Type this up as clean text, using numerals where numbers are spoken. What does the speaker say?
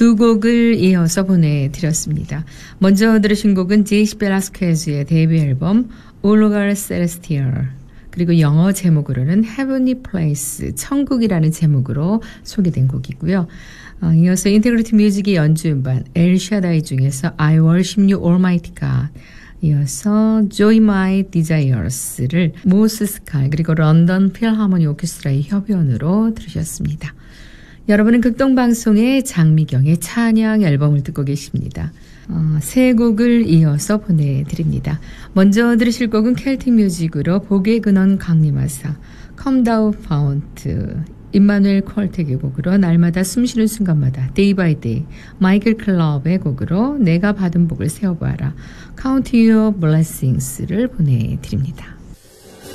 두 곡을 이어서 보내드렸습니다. 먼저 들으신 곡은 제이시 벨라스퀘즈의 데뷔 앨범 All Over Celestial, 그리고 영어 제목으로는 Heavenly Place, 천국이라는 제목으로 소개된 곡이고요. 이어서 인테그리티 뮤직의 연주 음반 엘 샤다이 중에서 I Worship You Almighty God, 이어서 Joy My Desires를 모스 스칼 그리고 런던 필하모니 오케스트라의 협연으로 들으셨습니다. 여러분은 극동방송의 장미경의 찬양 앨범을 듣고 계십니다. 세 곡을 이어서 보내드립니다. 먼저 들으실 곡은 켈틱 뮤직으로 복의 근원 강림하사, Come Thou Fount, 임마누엘 퀄텍의 곡으로 날마다 숨쉬는 순간마다 Day by Day, 마이클 클럽의 곡으로 내가 받은 복을 세어보아라, Count Your Blessings를 보내드립니다.